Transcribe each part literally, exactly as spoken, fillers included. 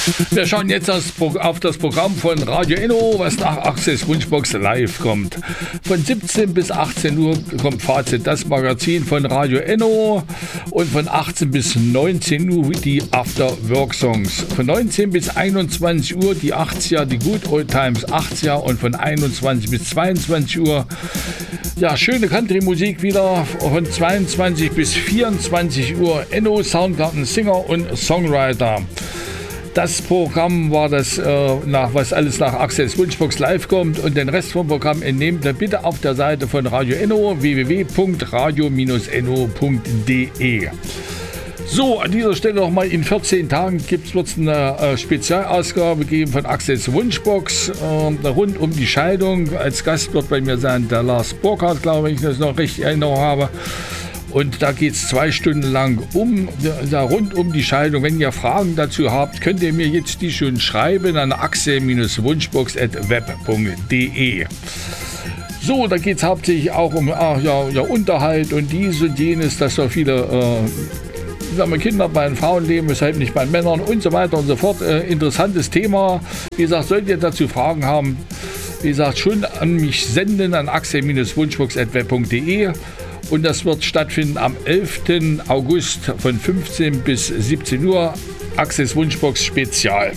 Wir schauen jetzt auf das Programm von Radio Enno, was nach Axels Wunschbox live kommt. Von siebzehn bis achtzehn Uhr kommt Fazit, das Magazin von Radio Enno, und von achtzehn bis neunzehn Uhr die After-Work-Songs. Von neunzehn bis einundzwanzig Uhr die achtziger, die Good Old Times achtziger, und von einundzwanzig bis zweiundzwanzig Uhr ja, schöne Country-Musik wieder. Von zweiundzwanzig bis vierundzwanzig Uhr Enno, Soundgarden, Singer und Songwriter. Das Programm war das, äh, nach, was alles nach Axels Wunschbox live kommt, und den Rest vom Programm entnehmt ihr bitte auf der Seite von Radio Enno, w w w punkt radio Bindestrich enno punkt d e. So, an dieser Stelle nochmal, in vierzehn Tagen gibt es eine äh, Spezialausgabe geben von Axels Wunschbox, äh, rund um die Scheidung. Als Gast wird bei mir sein der Lars Burkhardt, glaube ich, wenn ich das noch richtig in Erinnerung habe. Und da geht es zwei Stunden lang um, da rund um die Scheidung. Wenn ihr Fragen dazu habt, könnt ihr mir jetzt die schon schreiben an axel Wunschbox at web punkt d e. So, da geht es hauptsächlich auch um ach, ja, ja, Unterhalt und dies und jenes, dass so viele äh, sagen wir, Kinder bei den Frauen leben, weshalb nicht bei den Männern und so weiter und so fort. Äh, interessantes Thema. Wie gesagt, solltet ihr dazu Fragen haben, wie gesagt, schon an mich senden an axel Wunschbox at web punkt d e. Und das wird stattfinden am elften August von fünfzehn bis siebzehn Uhr. Axels Wunschbox Spezial.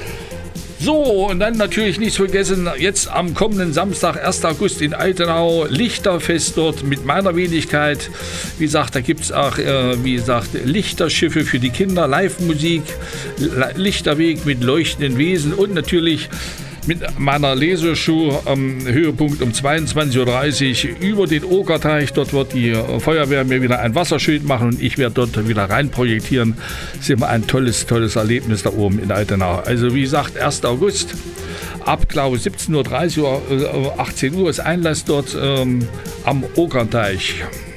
So, und dann natürlich nicht vergessen, jetzt am kommenden Samstag, ersten August in Altenau, Lichterfest dort mit meiner Wenigkeit. Wie gesagt, da gibt es auch, äh, wie gesagt, Lichterschiffe für die Kinder, Live-Musik, Lichterweg mit leuchtenden Wesen und natürlich mit meiner Leseshow am Höhepunkt um zweiundzwanzig Uhr dreißig über den Okerteich. Dort wird die Feuerwehr mir wieder ein Wasserschild machen und ich werde dort wieder rein projektieren. Das ist immer ein tolles, tolles Erlebnis da oben in Altenau. Also wie gesagt, ersten August ab, glaube ich, siebzehn Uhr dreißig, achtzehn Uhr ist Einlass dort ähm, am Okerteich.